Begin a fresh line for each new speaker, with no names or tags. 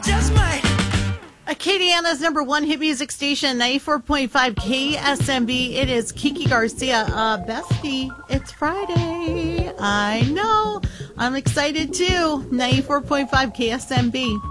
Just might.
Acadiana's number one hit music station, 94.5 KSMB. It is Kiki Garcia. Bestie, it's Friday. I know. I'm excited too. 94.5 KSMB.